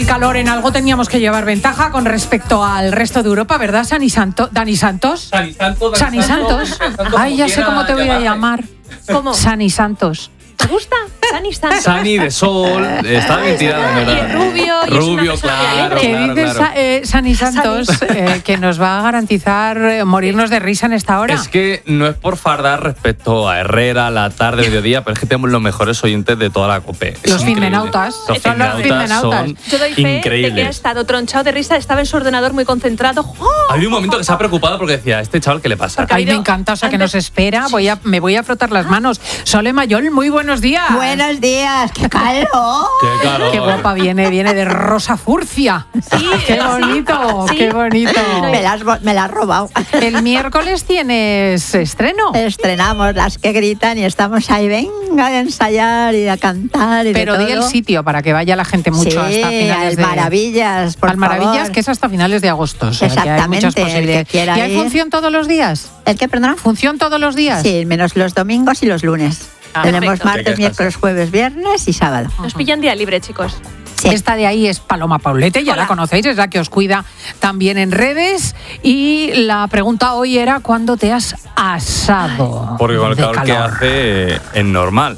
del calor en algo teníamos que llevar ventaja con respecto al resto de Europa, ¿verdad, Dani Santos? Dani Santos. Ay, ya sé cómo te voy a llamar. ¿Cómo? Sani Santos. ¿Te gusta? Sani Santos. Sani de sol, está bien tirada, ¿verdad? Y rubio, y es una persona muy alegre. Que dice Sani Santos que nos va a garantizar morirnos de risa en esta hora. Es que no es por fardar respecto a Herrera, La Tarde, Mediodía, pero es que tenemos los mejores oyentes de toda la COPE. Los filmenautas. Son los filmenautas. Yo doy fe increíbles. de que ha estado tronchado de risa, estaba en su ordenador muy concentrado. Ha habido un momento que se ha preocupado porque decía, ¿este chaval qué le pasa? Ay, me encanta, o sea, que nos espera. Me voy a frotar las manos. Sole Mayol, muy buenos días. Buenos días, qué calor. ¡Qué calor! Qué guapa viene de rosa furcia. Sí, qué bonito, sí. qué bonito. Me la has robado. El miércoles tienes estreno. Estrenamos Las que gritan y estamos ahí, venga a ensayar y a cantar y Pero de di todo. el sitio para que vaya la gente mucho hasta finales al de... Maravillas, por al Maravillas, favor. que es hasta finales de agosto. O sea, que hay muchas Exactamente, el posibilidades. que quiera ¿Y hay ir. función todos los días? ¿El qué, perdona? ¿Función todos los días? Sí, menos los domingos y los lunes. Ah, Tenemos perfecto. martes, miércoles, jueves, viernes y sábado. Nos pillan día libre, chicos. Sí. Esta de ahí es Paloma Paulete, ya Hola. la conocéis, es la que os cuida también en redes. Y la pregunta hoy era, ¿cuándo te has asado? Porque con el de calor que hace es normal.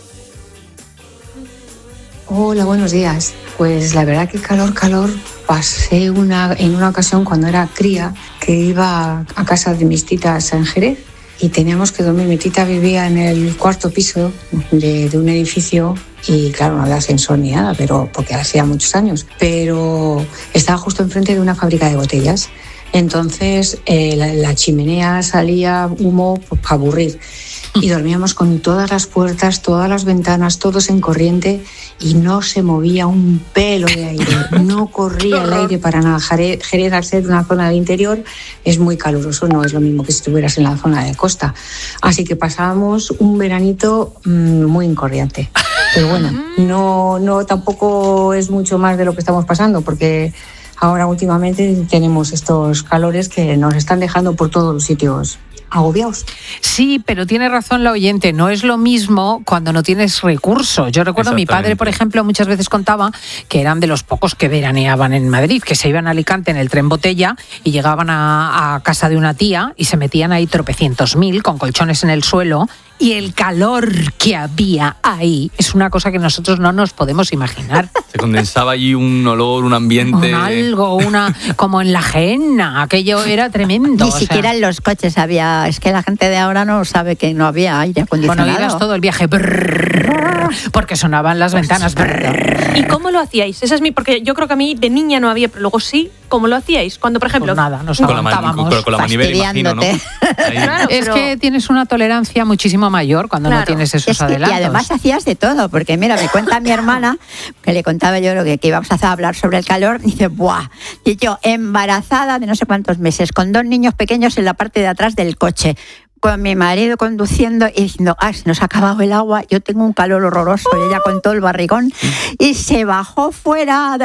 Hola, buenos días. Pues la verdad que calor. Pasé en una ocasión cuando era cría que iba a casa de mis titas en Jerez y teníamos que dormir. Mi tita vivía en el cuarto piso de un edificio y claro, no había ascensor ni nada, pero porque hacía muchos años. Pero estaba justo enfrente de una fábrica de botellas. Entonces la chimenea salía humo para aburrir. Y dormíamos con todas las puertas, todas las ventanas, todos en corriente y no se movía un pelo de aire. No corría el aire para nada. Jerez, al ser una zona del interior, es muy caluroso, no es lo mismo que si estuvieras en la zona de costa. Así que pasábamos un veranito muy incordiante. Pero bueno, no tampoco es mucho más de lo que estamos pasando, porque ahora últimamente tenemos estos calores que nos están dejando por todos los sitios agobiados. Sí, pero tiene razón la oyente, no es lo mismo cuando no tienes recursos. Yo recuerdo a mi padre, por ejemplo, muchas veces contaba que eran de los pocos que veraneaban en Madrid, que se iban a Alicante en el tren botella y llegaban a casa de una tía y se metían ahí tropecientos mil con colchones en el suelo. Y el calor que había ahí es una cosa que nosotros no nos podemos imaginar. Se condensaba allí un olor, un ambiente. Como en la Jaena, aquello era tremendo. Ni siquiera en los coches había, es que la gente de ahora no sabe que no había aire acondicionado. Bueno, ibas todo el viaje porque sonaban las ventanas. ¿Y cómo lo hacíais? Esa es porque yo creo que a mí de niña no había, pero luego sí. ¿Cómo lo hacíais? Cuando, por ejemplo... Pues nada, nos con aguantábamos. con la manivela, imagino, ¿no? Claro, es que tienes una tolerancia muchísimo mayor cuando no tienes esos adelantos. Y además hacías de todo, porque mira, me cuenta mi hermana, que le contaba yo lo que íbamos a hablar sobre el calor, y dice, ¡buah! Y yo embarazada de no sé cuántos meses, con 2 niños pequeños en la parte de atrás del coche, con mi marido conduciendo y diciendo, se nos ha acabado el agua, yo tengo un calor horroroso, y ella con todo el barrigón, y se bajó fuera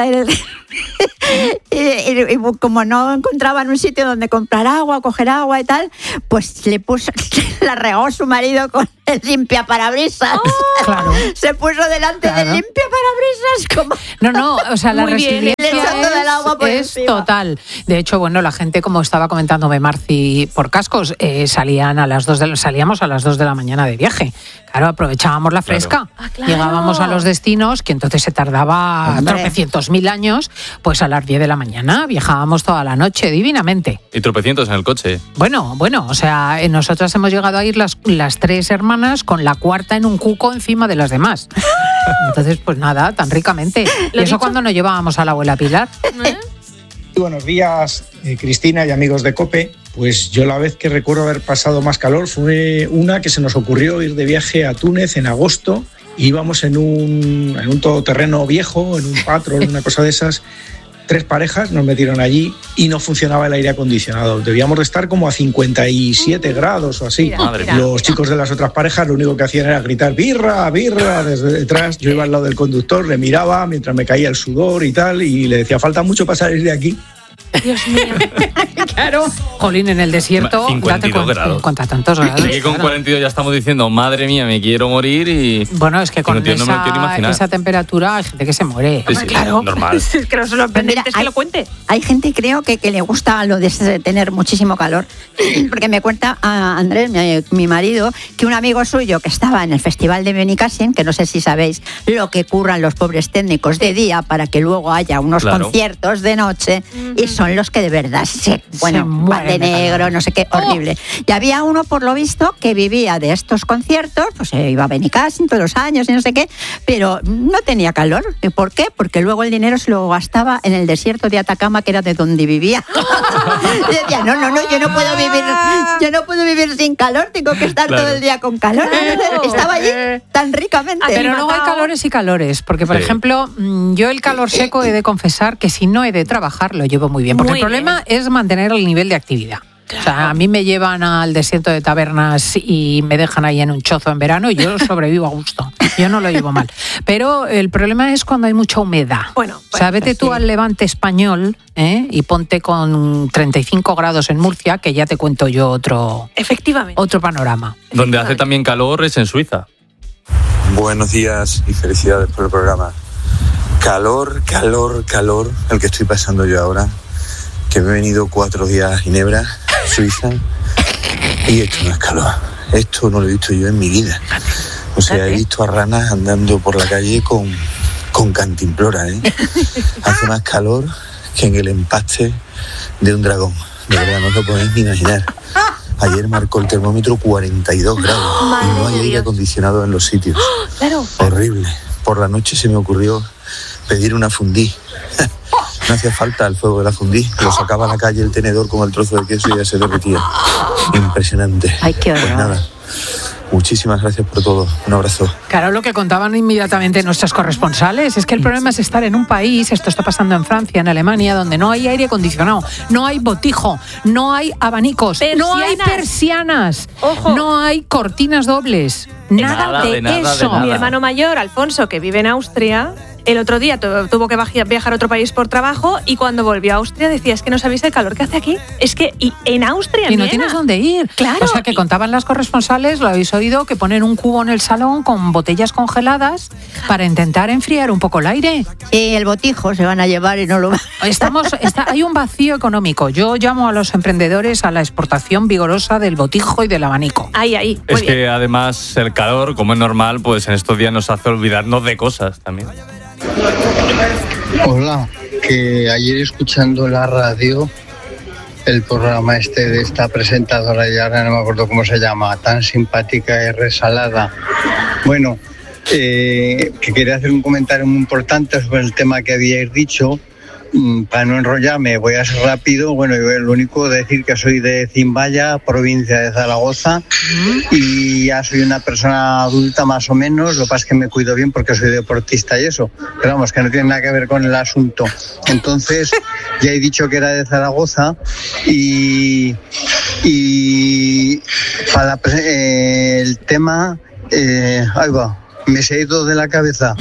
y como no encontraban un sitio donde comprar agua, coger agua y tal, pues la regó su marido con el limpiaparabrisas. Claro. Se puso delante del limpiaparabrisas como... No, o sea, la Muy bien, resiliencia el agua por es encima. total. De hecho, bueno, la gente, como estaba comentándome Marci por cascos, salíamos a las 2 de la mañana de viaje. Claro, aprovechábamos la fresca. Claro. Llegábamos a los destinos, que entonces se tardaba tropecientos mil años, pues a las 10 de la mañana viajábamos toda la noche, divinamente. Y tropecientos en el coche. Bueno, o sea, nosotras hemos llegado a ir las 3 hermanas con la cuarta en un cuco encima de las demás. Entonces, pues nada, tan ricamente. ¿Y eso cuando nos llevábamos a la abuela Pilar? Buenos días, Cristina y amigos de COPE. Pues yo la vez que recuerdo haber pasado más calor fue una que se nos ocurrió ir de viaje a Túnez en agosto. Íbamos en un todoterreno viejo, en un Patrol, una cosa de esas. 3 parejas nos metieron allí y no funcionaba el aire acondicionado. Debíamos de estar como a 57 grados o así. Los chicos de las otras parejas lo único que hacían era gritar birra, birra desde detrás. Yo iba al lado del conductor, le miraba mientras me caía el sudor y tal, y le decía, falta mucho para salir de aquí. Dios mío. Claro. Jolín, en el desierto... 52 grados. Contra tantos grados. Aquí con 42 ya estamos diciendo, madre mía, me quiero morir y... Bueno, es que con no me quiero imaginar. esa temperatura hay gente que se muere. Sí, Claro. Normal. Es que no se lo sorprendente es que lo cuente. Hay gente, creo, que le gusta lo de tener muchísimo calor. Porque me cuenta a Andrés, mi marido, que un amigo suyo que estaba en el Festival de Benicàssim, que no sé si sabéis lo que curran los pobres técnicos de día para que luego haya unos conciertos de noche, y son los que de verdad van de negro, no sé qué, horrible. Y había uno, por lo visto, que vivía de estos conciertos, pues iba a Benicàssim todos los años y no sé qué, pero no tenía calor. ¿Y por qué? Porque luego el dinero se lo gastaba en el desierto de Atacama, que era de donde vivía. Y decía, no, yo no puedo vivir sin calor, tengo que estar todo el día con calor. Estaba allí tan ricamente. Pero luego hay calores y calores, porque por ejemplo, yo el calor seco he de confesar que si no he de trabajar lo llevo muy bien, porque el problema es mantener el nivel de actividad. Claro. O sea, a mí me llevan al desierto de Tabernas y me dejan ahí en un chozo en verano y yo sobrevivo a gusto. Yo no lo llevo mal. Pero el problema es cuando hay mucha humedad. Bueno, o sea, vete tú al Levante español y ponte con 35 grados en Murcia, que ya te cuento yo otro panorama. Donde hace también calor es en Suiza. Buenos días y felicidades por el programa. Calor, el que estoy pasando yo ahora, que me he venido 4 días a Ginebra, Suiza, y esto no es calor. Esto no lo he visto yo en mi vida. O sea, he visto a ranas andando por la calle con cantimplora, Hace más calor que en el empaste de un dragón. De verdad, no os lo podéis ni imaginar. Ayer marcó el termómetro 42 grados y no hay aire acondicionado en los sitios. Claro. Horrible. Por la noche se me ocurrió pedir una fundí. No hacía falta el fuego de la fundí. Lo sacaba a la calle el tenedor con el trozo de queso y ya se derretía. Impresionante. Ay, qué horror. Pues nada. Muchísimas gracias por todo. Un abrazo. Claro, lo que contaban inmediatamente nuestros corresponsales es que el problema es estar en un país, esto está pasando en Francia, en Alemania, donde no hay aire acondicionado, no hay botijo, no hay abanicos, no hay persianas, no hay cortinas dobles, nada de eso. Mi hermano mayor, Alfonso, que vive en Austria, el otro día tuvo que viajar a otro país por trabajo y cuando volvió a Austria decía, es que no sabéis el calor que hace aquí. Es que y en Austria, y no tienes dónde ir. Claro. O sea, que contaban las corresponsales, lo habéis oído, que ponen un cubo en el salón con botellas congeladas para intentar enfriar un poco el aire. Sí, el botijo se van a llevar y no lo van. Hay un vacío económico. Yo llamo a los emprendedores a la exportación vigorosa del botijo y del abanico. Ahí. Es que además el calor, como es normal, pues en estos días nos hace olvidarnos de cosas también. Hola, que ayer escuchando la radio el programa de esta presentadora, y ahora no me acuerdo cómo se llama, tan simpática y resalada. Bueno, que quería hacer un comentario muy importante sobre el tema que habíais dicho. Para no enrollarme, voy a ser rápido. Bueno, yo lo único decir que soy de Zimbaya, provincia de Zaragoza, y ya soy una persona adulta más o menos. Lo que pasa es que me cuido bien porque soy deportista y eso, pero vamos, que no tiene nada que ver con el asunto. Entonces, ya he dicho que era de Zaragoza y para el tema, ahí va, me se ha ido de la cabeza.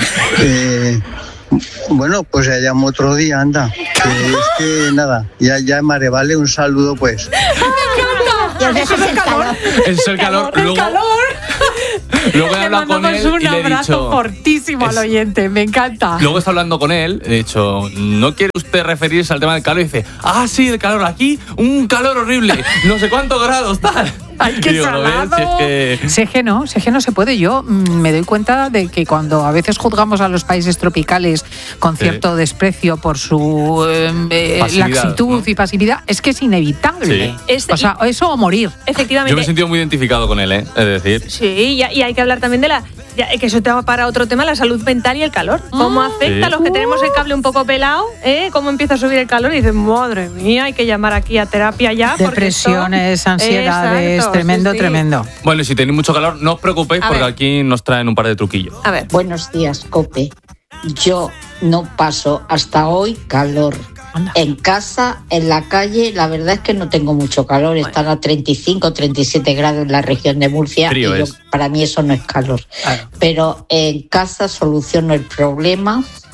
Bueno, pues ya llamo otro día, anda. Que es que nada, ya Mare, vale, un saludo pues. Eso es el calor. Es el calor. Luego he hablado con él un y le he abrazo dicho, fortísimo al oyente, me encanta. Luego está hablando con él, he dicho, ¿no quiere usted referirse al tema del calor? Y dice, sí, el calor aquí, un calor horrible, no sé cuántos grados, tal. ¡Ay, qué digo, salado! Si es que no se puede. Yo me doy cuenta de que cuando a veces juzgamos a los países tropicales con cierto desprecio por su laxitud, ¿no? Y pasividad, es que es inevitable. Sí. O sea, eso o morir. Efectivamente. Yo me he sentido muy identificado con él, es decir. Sí, y hay que hablar también de que eso te va para otro tema, la salud mental y el calor. ¿Cómo afecta a los que tenemos el cable un poco pelado? ¿Cómo empieza a subir el calor? Y dices, madre mía, hay que llamar aquí a terapia ya. Depresiones, ansiedades, tremendo. Bueno, y si tenéis mucho calor, no os preocupéis porque aquí nos traen un par de truquillos. A ver. Buenos días, COPE. Yo no paso hasta hoy calor. Anda. En casa, en la calle, la verdad es que no tengo mucho calor. Están a 35, 37 grados en la región de Murcia. Frío y es. para mí eso no es calor. Claro. Pero en casa soluciono el problema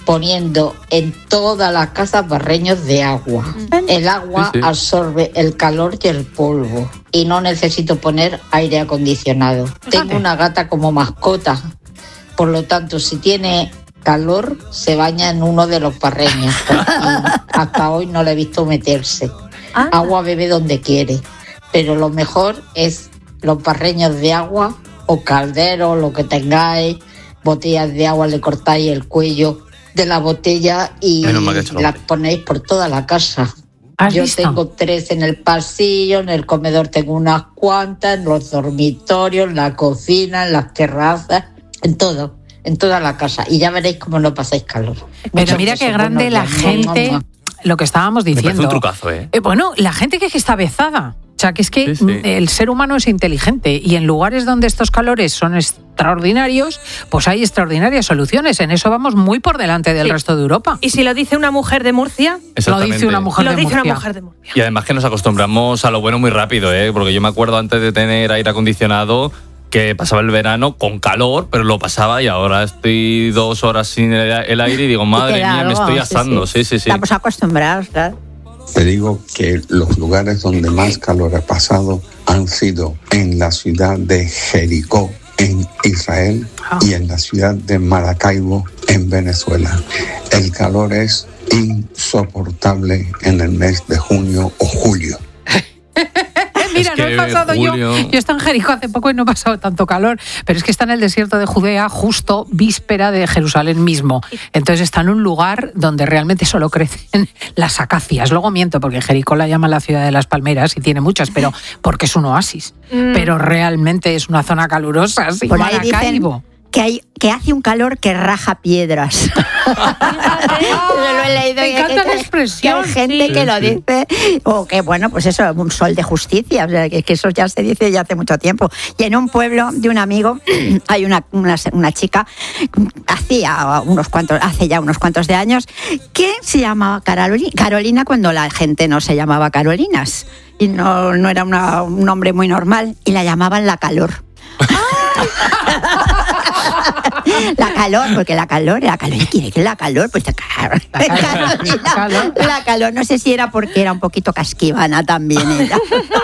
poniendo en todas las casas barreños de agua. El agua absorbe el calor y el polvo y no necesito poner aire acondicionado. Tengo una gata como mascota, por lo tanto, si tiene calor, se baña en uno de los barreños y hasta hoy no la he visto meterse. Agua bebe donde quiere, pero lo mejor es los barreños de agua o calderos, lo que tengáis, botellas de agua, le cortáis el cuello de la botella y las ponéis por toda la casa. Yo tengo 3 en el pasillo, en el comedor tengo unas cuantas, en los dormitorios, en la cocina, en las terrazas, en todo, en toda la casa. Y ya veréis cómo no pasáis calor. Pero mira qué grande la gente, lo que estábamos diciendo. Me parece un trucazo, ¿eh? Bueno, la gente que está avezada. O sea, que es que el ser humano es inteligente y en lugares donde estos calores son extraordinarios, pues hay extraordinarias soluciones. En eso vamos muy por delante del resto de Europa. Y si lo dice una mujer de Murcia, lo dice una mujer de Murcia. Y además que nos acostumbramos a lo bueno muy rápido, ¿eh? Porque yo me acuerdo antes de tener aire acondicionado que pasaba el verano con calor, pero lo pasaba y ahora estoy 2 horas sin el aire y digo, madre mía, me estoy asando. Sí. Estamos acostumbrados, claro. Te digo que los lugares donde más calor he pasado han sido en la ciudad de Jericó, en Israel, y en la ciudad de Maracaibo, en Venezuela. El calor es insoportable en el mes de junio o julio. Mira, no he pasado yo he estado en Jericó hace poco y no he pasado tanto calor, pero es que está en el desierto de Judea, justo víspera de Jerusalén mismo. Entonces está en un lugar donde realmente solo crecen las acacias. Luego miento, porque Jericó la llaman la ciudad de las palmeras y tiene muchas, pero porque es un oasis. Pero realmente es una zona calurosa. Sí. Por ahí dicen que hace un calor que raja piedras. Lo he leído. Me encanta la expresión. Que hay gente que lo dice, o que bueno, pues eso, un sol de justicia, o sea, que eso ya se dice ya hace mucho tiempo. Y en un pueblo de un amigo hay una chica, hace ya unos cuantos de años, que se llamaba Carolina cuando la gente no se llamaba Carolinas y no era un nombre muy normal, y la llamaban La Calor. La calor, porque la calor, ¿quién es la calor? Pues la calor, no sé si era porque era un poquito casquivana también ella.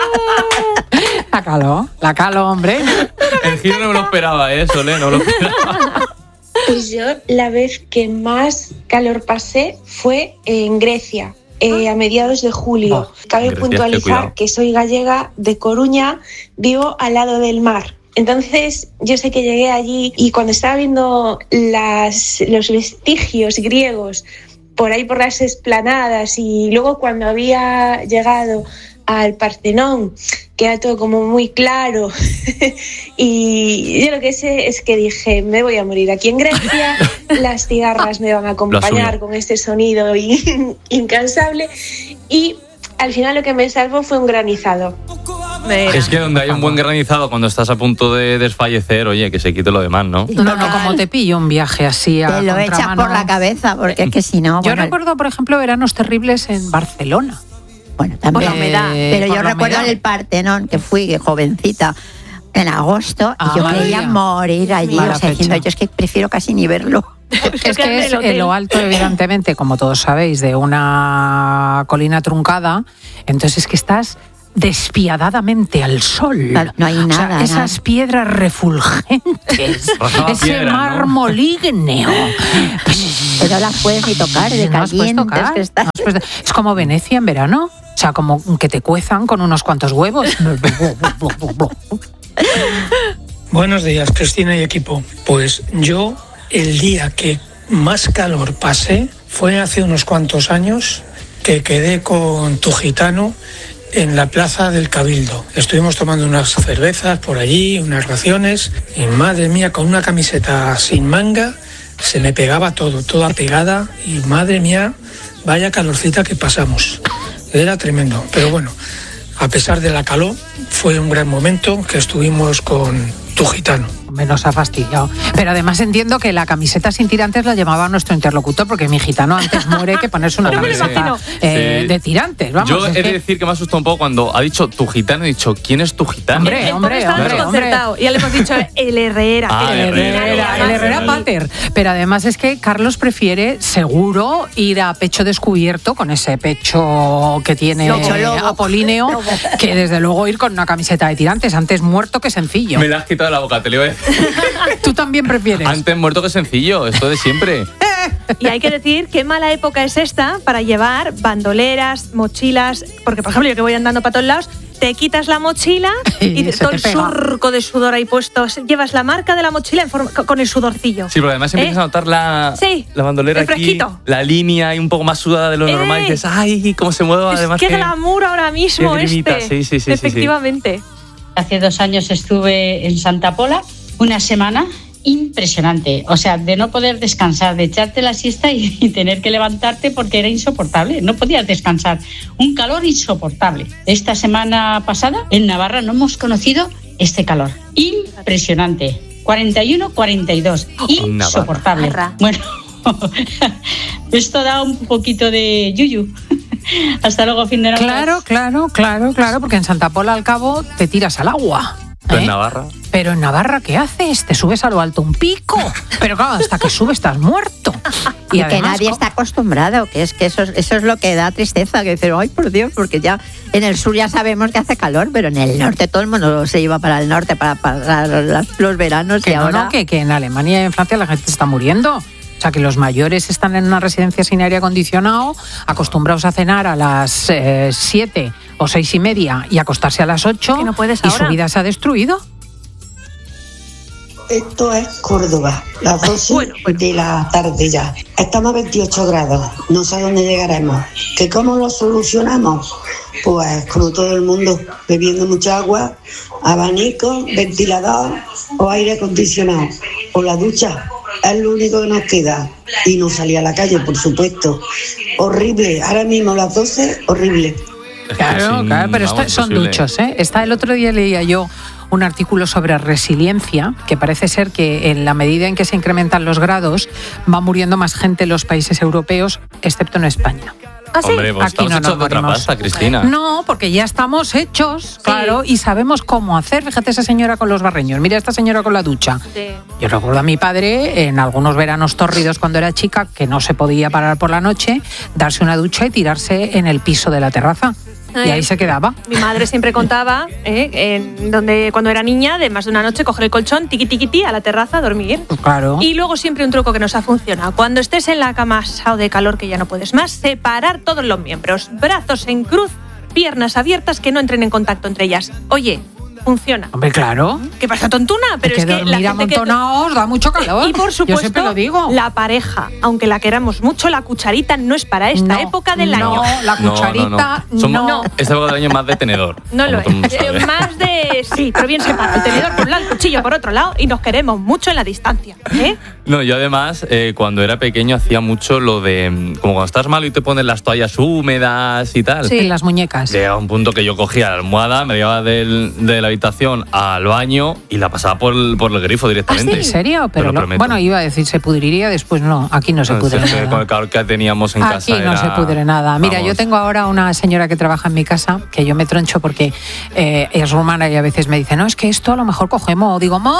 La calor, hombre. El giro no me lo esperaba, Solé, no lo esperaba. Pues yo la vez que más calor pasé fue en Grecia. A mediados de julio. Cabe puntualizar que soy gallega de Coruña, vivo al lado del mar. Entonces yo sé que llegué allí y cuando estaba viendo los vestigios griegos por ahí por las explanadas, y luego cuando había llegado al Partenón, que era todo como muy claro, y yo lo que sé es que dije, me voy a morir aquí en Grecia, las cigarras me van a acompañar con este sonido incansable, y al final lo que me salvó fue un granizado. Es que donde hay un buen granizado, cuando estás a punto de desfallecer, oye, que se quite lo demás, ¿no? No, como te pillo un viaje así a te lo contramano. Echas por la cabeza, porque es que si no... Yo recuerdo, por ejemplo, veranos terribles en Barcelona. Bueno, también. Pero yo recuerdo el Partenón, que fui jovencita en agosto, y yo quería morir allí, o sea, diciendo, yo es que prefiero casi ni verlo. Es que es en lo alto, evidentemente, como todos sabéis, de una colina truncada, entonces es que estás despiadadamente al sol. No hay nada. O sea, esas piedras refulgentes, ese mármol ígneo. Que no las puedes ni tocar, de calientes que están. Es como Venecia en verano. O sea, como que te cuezan con unos cuantos huevos. Buenos días, Cristina y equipo. Pues yo, el día que más calor pasé fue hace unos cuantos años, que quedé con tu gitano en la plaza del Cabildo. Estuvimos tomando unas cervezas por allí, unas raciones, y madre mía, con una camiseta sin manga, se me pegaba toda pegada, y madre mía, vaya calorcita que pasamos. Era tremendo, pero bueno, a pesar de la calor, fue un gran momento que estuvimos con tu gitano. Nos ha fastidiado. Pero además entiendo que la camiseta sin tirantes la llevaba nuestro interlocutor, porque mi gitano antes muere que ponerse una camiseta de tirantes. Vamos, yo he de decir que me ha asustado un poco cuando ha dicho tu gitano, he dicho, ¿quién es tu gitano? Hombre. Y ya le hemos dicho el Herrera. El Herrera Pater. Pero además es que Carlos prefiere seguro ir a pecho descubierto, con ese pecho que tiene apolíneo, que desde luego ir con una camiseta de tirantes. Antes muerto que sencillo. Me la has quitado de la boca, te lo iba a decir. ¿Tú también prefieres? Antes muerto que sencillo, esto de siempre. Y hay que decir qué mala época es esta para llevar bandoleras, mochilas, porque por ejemplo yo que voy andando para todos lados, te quitas la mochila y todo el surco de sudor ahí puesto, llevas la marca de la mochila con el sudorcillo. Sí, pero además empiezas a notar la bandolera aquí, la línea y un poco más sudada de lo normal, y dices, ¡ay, cómo se mueve! Además, qué glamour ahora mismo este. Sí, efectivamente. Sí. Hace 2 años estuve en Santa Pola, una semana impresionante, o sea, de no poder descansar, de echarte la siesta y tener que levantarte porque era insoportable, no podías descansar, un calor insoportable. Esta semana pasada en Navarra no hemos conocido este calor, impresionante, 41, 42, insoportable. Bueno, esto da un poquito de yuyu. Hasta luego, fin de noche. Claro, porque en Santa Pola al cabo te tiras al agua. En Navarra. Pero en Navarra, ¿qué haces? Te subes a lo alto un pico. Pero claro, hasta que subes estás muerto. Y además, que nadie está acostumbrado, que es que eso es lo que da tristeza, que dicen, ay, por Dios, porque ya en el sur ya sabemos que hace calor, pero en el norte todo el mundo se iba para el norte para los veranos. Que y ahora... que en Alemania y en Francia la gente está muriendo. O sea, que los mayores están en una residencia sin aire acondicionado, acostumbrados a cenar a las 7 o 6:30 y acostarse a las 8, que no puedes y ahora. Su vida se ha destruido. Esto es Córdoba, las 12 de la tarde ya. Estamos a 28 grados, no sé a dónde llegaremos. ¿Que cómo lo solucionamos? Pues como todo el mundo, bebiendo mucha agua, abanico, ventilador o aire acondicionado, o la ducha. Es lo único que nos queda. Y no salir a la calle, por supuesto. Horrible. Ahora mismo las 12, horrible. Claro, pero son duchos, ¿eh? El otro día leía yo un artículo sobre resiliencia, que parece ser que en la medida en que se incrementan los grados, va muriendo más gente en los países europeos, excepto en España. ¿Ah, sí? Hombre, pues aquí estamos hechos de otra pasta, Cristina. No, porque ya estamos hechos, claro, y sabemos cómo hacer. Fíjate esa señora con los barreños, mira esta señora con la ducha. Sí. Yo recuerdo a mi padre en algunos veranos tórridos cuando era chica, que no se podía parar por la noche, darse una ducha y tirarse en el piso de la terraza. Y ahí se quedaba. Mi madre siempre contaba, donde cuando era niña, de más de una noche, coger el colchón, tiqui a la terraza a dormir. Pues claro. Y luego siempre un truco que nos ha funcionado. Cuando estés en la cama asado de calor que ya no puedes más, separar todos los miembros, brazos en cruz, piernas abiertas, que no entren en contacto entre ellas. Oye, funciona. Hombre, claro. ¿Qué pasa, tontuna? Pero es que dormir amontonados da mucho calor. Y por supuesto, yo siempre lo digo. La pareja, aunque la queramos mucho, la cucharita no es para esta época del año. No, la cucharita no. Esta época del año más de tenedor. No lo es. Más de... Sí, pero bien separado. El tenedor por un lado, el cuchillo por otro lado, y nos queremos mucho en la distancia. No, yo además, cuando era pequeño, hacía mucho lo de... Como cuando estás malo y te pones las toallas húmedas y tal. Sí, en las muñecas. Llegaba un punto que yo cogía la almohada, me llevaba de la habitación al baño y la pasaba por el grifo directamente. ¿Ah, sí? ¿En serio? Pero bueno, iba a decir, se pudriría, después no. Aquí no se pudre nada. Con el calor que teníamos en casa. Aquí no se pudre nada. Mira, yo tengo ahora una señora que trabaja en mi casa, que yo me troncho porque es rumana y a veces me dice, no, es que esto a lo mejor cogemos. Digo, ¡mo!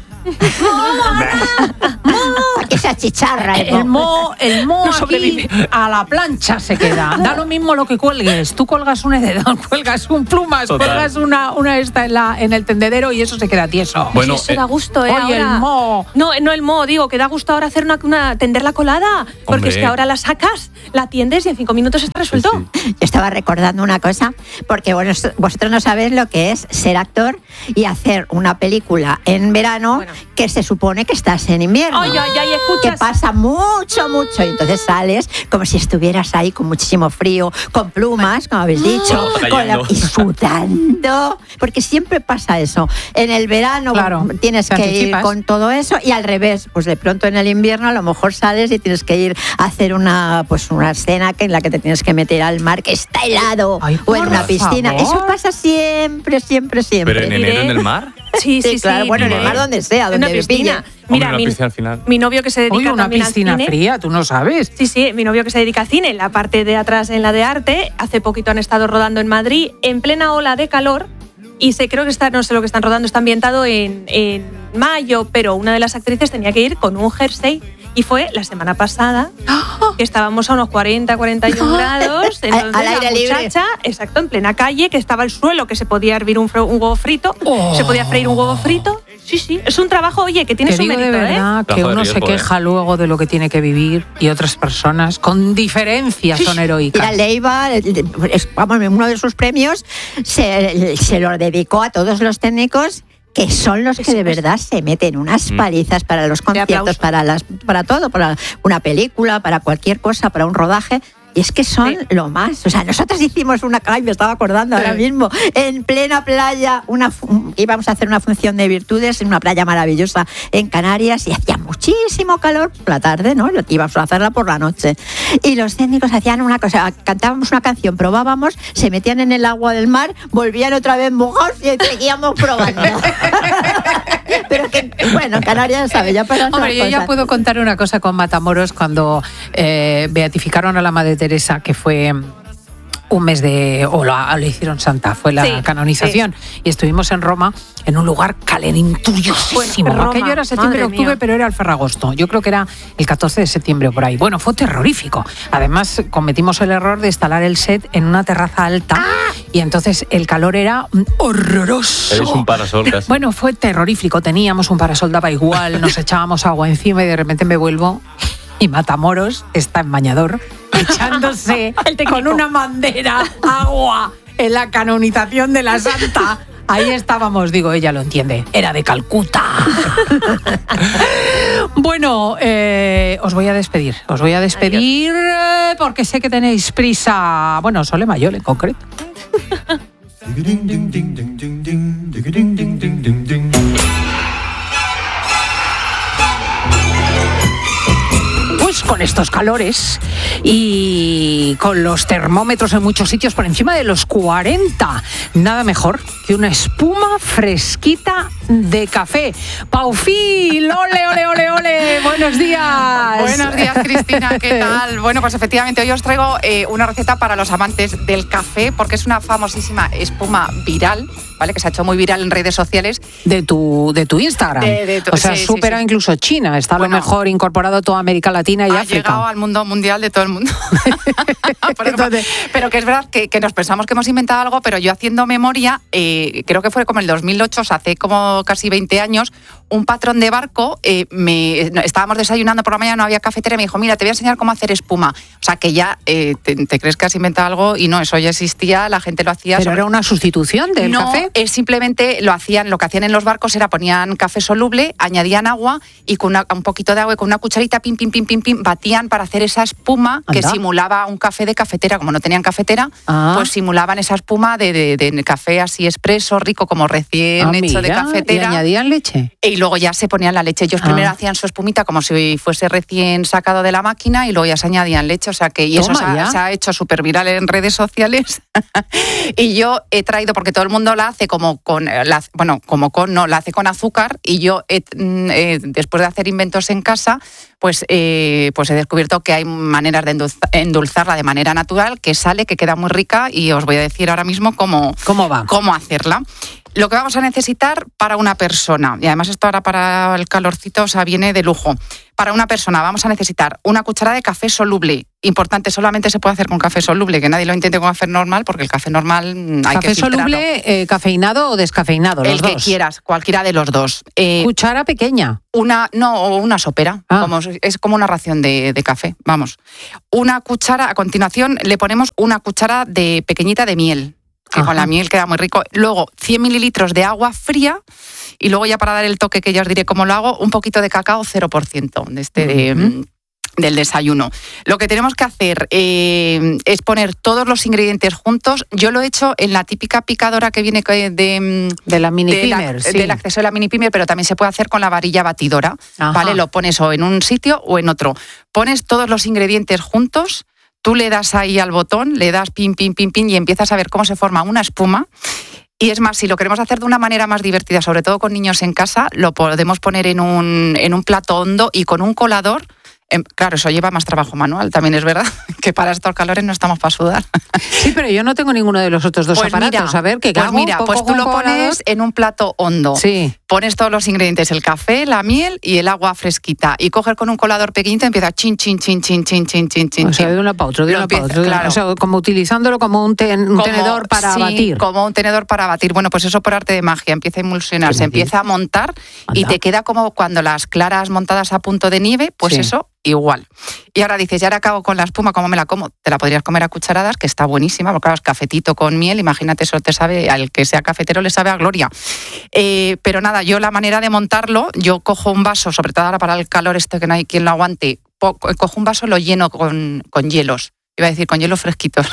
Aquí se achicharra. El mo aquí a la plancha se queda. Da lo mismo lo que cuelgues. Tú cuelgas un edredón, cuelgas un plumas, cuelgas una esta en el tendedero y eso se queda tieso. Bueno, eso da gusto, oye, ahora. el mo. No el mo, digo, que da gusto ahora hacer tender la colada. Porque Hombre. es que ahora la sacas, la tiendes y en 5 minutos está resuelto. Yo estaba recordando una cosa, porque bueno, vosotros no sabéis lo que es ser actor y hacer una película en verano que se supone que estás en invierno. Ay, escuchas. Que pasa mucho, y entonces sales como si estuvieras ahí con muchísimo frío, con plumas, como habéis dicho, y sudando, porque siempre pasa eso. En el verano tienes que ir con todo eso y al revés, pues de pronto en el invierno a lo mejor sales y tienes que ir a hacer una escena en la que te tienes que meter al mar que está helado o en una piscina. favor. Eso pasa siempre. ¿Pero en enero en el mar? Sí, claro. Bueno, en el mar donde sea, donde me piscina. Mira, mi novio que se dedica una también piscina al cine, fría, tú no sabes. Sí, mi novio que se dedica al cine, en la parte de atrás, en la de arte, hace poquito han estado rodando en Madrid, en plena ola de calor, y creo que no sé lo que están rodando, está ambientado en mayo, pero una de las actrices tenía que ir con un jersey. Y fue la semana pasada, que estábamos a unos 40, 41 grados. Entonces, al aire libre. Exacto, en plena calle, que estaba el suelo, que se podía hervir un huevo frito. Se podía freír un huevo frito. Sí. Es un trabajo, oye, que tiene su mérito, de verdad, que uno se queja luego de lo que tiene que vivir y otras personas, con diferencias, son heroicas. Mira, Leiva, uno de sus premios se lo dedicó a todos los técnicos, que son los que de verdad se meten unas palizas para los conciertos, para todo, para una película, para cualquier cosa, para un rodaje. Y es que son lo más. O sea, nosotros hicimos me estaba acordando ahora mismo, en plena playa, íbamos a hacer una función de virtudes en una playa maravillosa en Canarias, y hacía muchísimo calor por la tarde, ¿no? Íbamos a hacerla por la noche. Y los técnicos hacían una cosa, cantábamos una canción, probábamos, se metían en el agua del mar, volvían otra vez mojados y seguíamos probando. Pero que, bueno, Canarias sabe, ya para Hombre, yo ya puedo contar una cosa con Matamoros cuando beatificaron a la Madre Teresa, que fue un mes o lo hicieron santa, fue la canonización, y estuvimos en Roma, en un lugar calenturiosísimo. Bueno, aquello era septiembre, octubre, pero era el Ferragosto. Yo creo que era el 14 de septiembre o por ahí. Bueno, fue terrorífico. Además, cometimos el error de instalar el set en una terraza alta, y entonces el calor era horroroso. Eres un parasol casi. Bueno, fue terrorífico. Teníamos un parasol, daba igual, nos echábamos agua encima y de repente me vuelvo y Matamoros está en bañador, echándose con una bandera agua en la canonización de la santa. Ahí estábamos, digo, ella lo entiende, era de Calcuta. Bueno, os voy a despedir. Porque sé que tenéis prisa. Bueno, Sole Mayol en concreto. Pues con estos calores y con los termómetros en muchos sitios por encima de los 40, nada mejor que una espuma fresquita de café. Paufil, ole, buenos días. Buenos días, Cristina, ¿qué tal? Bueno, pues efectivamente hoy os traigo una receta para los amantes del café, porque es una famosísima espuma viral, ¿vale? Que se ha hecho muy viral en redes sociales. De tu Instagram. O sea, supera incluso China, está a lo mejor incorporado toda América Latina y África. Ha llegado al mundo mundial de todo el mundo. Pero que es verdad que nos pensamos que hemos inventado algo, pero yo haciendo memoria, creo que fue como el 2008, o sea, hace como casi 20 años, un patrón de barco, estábamos desayunando por la mañana, no había cafetera, y me dijo, mira, te voy a enseñar cómo hacer espuma. O sea, que ya te crees que has inventado algo y no, eso ya existía, la gente lo hacía. ¿Pero era una sustitución del café? No, simplemente lo que hacían en los barcos era ponían café soluble, añadían agua y con un poquito de agua y con una cucharita, pim, batían para hacer esa espuma que simulaba un café de cafetera. Como no tenían cafetera, pues simulaban esa espuma de café así expreso, rico, como recién hecho de cafetera. ¿Y añadían leche? Y luego ya se ponían la leche. Ellos primero hacían su espumita como si fuese recién sacado de la máquina y luego ya se añadían leche. O sea que eso se ha hecho súper viral en redes sociales. Y yo he traído, porque todo el mundo la hace la hace con azúcar, y yo después de hacer inventos en casa, pues he descubierto que hay maneras de endulzarla de manera natural, que queda muy rica, y os voy a decir ahora mismo cómo hacerla. Lo que vamos a necesitar para una persona, y además esto ahora para el calorcito, o sea, viene de lujo. Para una persona vamos a necesitar una cucharada de café soluble. Importante, solamente se puede hacer con café soluble, que nadie lo intente con café normal, porque el café normal hay que filtrarlo. ¿Café soluble, cafeinado o descafeinado? El que quieras, cualquiera de los dos. ¿Cuchara pequeña? Una sopera, es como una ración de café, vamos. Una cuchara, a continuación le ponemos una cuchara pequeñita de miel, que con la miel queda muy rico. Luego 100 mililitros de agua fría, y luego ya para dar el toque, que ya os diré cómo lo hago, un poquito de cacao 0% del desayuno. Lo que tenemos que hacer es poner todos los ingredientes juntos. Yo lo he hecho en la típica picadora que viene de la mini pimer, del acceso de la mini pimer, pero también se puede hacer con la varilla batidora. ¿Vale? Lo pones o en un sitio o en otro. Pones todos los ingredientes juntos. Tú le das ahí al botón, le das pim, y empiezas a ver cómo se forma una espuma. Y es más, si lo queremos hacer de una manera más divertida, sobre todo con niños en casa, lo podemos poner en un plato hondo y con un colador. Claro, eso lleva más trabajo manual, también es verdad, que para estos calores no estamos para sudar. Sí, pero yo no tengo ninguno de los otros dos aparatos. Mira, a ver, ¿qué hago? Pues tú lo pones en un plato hondo. Sí. Pones todos los ingredientes, el café, la miel y el agua fresquita. Y coges con un colador pequeñito y empieza chin, chin, chin, chin, chin, chin, chin, chin. O sea, de uno para otro, de uno para otro. Claro. O sea, como utilizándolo como un tenedor para batir. Como un tenedor para batir. Bueno, pues eso por arte de magia. Empieza a emulsionar, se empieza a montar y te queda como cuando las claras montadas a punto de nieve, pues eso igual. Y ahora dices, ya ahora acabo con la espuma, ¿cómo me la como? Te la podrías comer a cucharadas, que está buenísima, porque claro, es cafetito con miel, imagínate, eso te sabe, al que sea cafetero le sabe a gloria. Pero nada, yo la manera de montarlo, yo cojo un vaso, sobre todo ahora para el calor que no hay quien lo aguante, cojo un vaso, lo lleno con hielos. Iba a decir, con hielos fresquitos.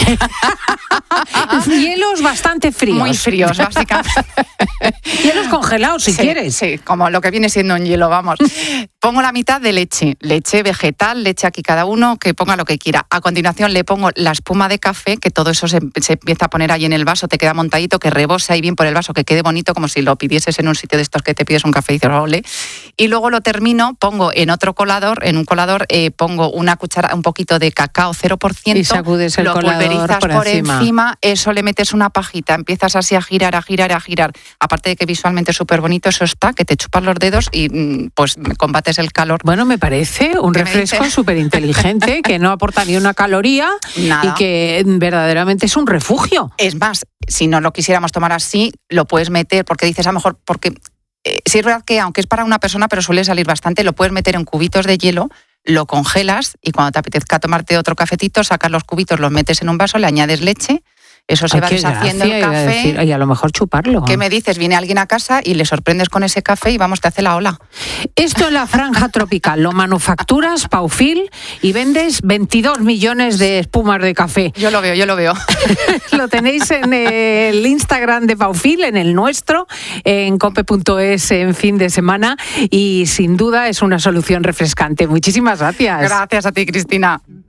Hielos bastante fríos. Muy fríos, básicamente. Hielos congelados, si quieres. Sí, como lo que viene siendo un hielo, vamos. Pongo la mitad de leche vegetal, leche aquí cada uno, que ponga lo que quiera. A continuación le pongo la espuma de café, que todo eso se empieza a poner ahí en el vaso, te queda montadito, que rebose ahí bien por el vaso, que quede bonito, como si lo pidieses en un sitio de estos que te pides un café y dices, ole. Y luego lo termino, pongo en otro colador, pongo una cuchara, un poquito de cacao 0%, y sacudes el colador pulverizas por encima, eso le metes una pajita, empiezas así a girar. Aparte de que visualmente es súper bonito, eso está, que te chupas los dedos y pues combates el calor. Bueno, me parece un refresco súper inteligente, que no aporta ni una caloría. Nada. Y que verdaderamente es un refugio. Es más, si no lo quisiéramos tomar así, lo puedes meter, porque dices a lo mejor, porque sí es verdad que aunque es para una persona, pero suele salir bastante, lo puedes meter en cubitos de hielo, lo congelas y cuando te apetezca tomarte otro cafetito, sacas los cubitos, los metes en un vaso, le añades leche, eso se va deshaciendo el café. Y a lo mejor chuparlo. ¿Qué me dices? Viene alguien a casa y le sorprendes con ese café y vamos, te hace la ola. Esto en la franja tropical, lo manufacturas, Paufil, y vendes 22 millones de espumas de café. Yo lo veo. Lo tenéis en el Instagram de Paufil, en el nuestro, en cope.es en fin de semana, y sin duda es una solución refrescante. Muchísimas gracias. Gracias a ti, Cristina.